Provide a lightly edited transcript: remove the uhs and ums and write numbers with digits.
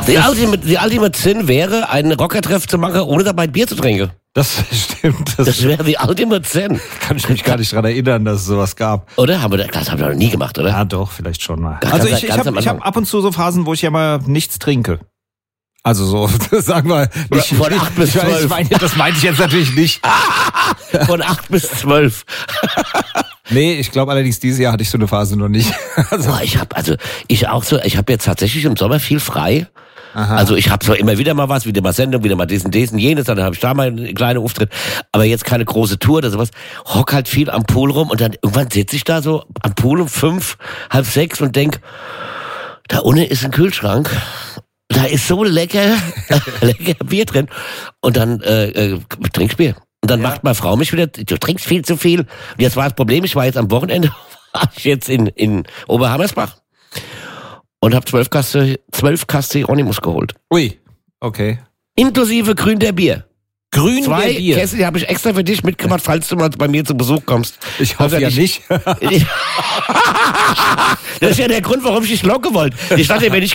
Die Ultimate Sin wäre, einen Rockertreff zu machen, ohne dabei Bier zu trinken. Das stimmt. Das wäre die Ultimate Sin. Kann ich mich gar nicht dran erinnern, dass es sowas gab. Oder? Das haben wir noch nie gemacht, oder? Ja, doch, vielleicht schon mal. Ganz Ich hab ab und zu so Phasen, wo ich ja mal nichts trinke. Also so, sagen wir nicht. Von 8 bis 12. Das meinte ich jetzt natürlich nicht. Von 8 bis 12. Nee, ich glaube allerdings, dieses Jahr hatte ich so eine Phase noch nicht. Ich habe jetzt tatsächlich im Sommer viel frei. Aha. Also ich habe zwar immer wieder mal was, wieder mal Sendung, wieder mal diesen, jenes, dann habe ich da mal eine kleine Auftritt, aber jetzt keine große Tour oder sowas. Hock halt viel am Pool rum und dann irgendwann sitze ich da so am Pool um 5, halb 6 und denk, da unten ist ein Kühlschrank, da ist so lecker Bier drin und dann trinkst Bier. Und dann macht meine Frau mich wieder, du trinkst viel zu viel. Und jetzt war das Problem, ich war jetzt am Wochenende, war ich jetzt in Oberhammersbach. Und habe 12 Kasten Hieronymus geholt. Ui, okay. Inklusive Grün der Bier. Grün 2 der Bier? Kästen, die habe ich extra für dich mitgemacht, falls du mal bei mir zu Besuch kommst. Ich hoffe ja nicht. Das ist ja der Grund, warum ich dich locken wollte. Ich dachte, wenn ich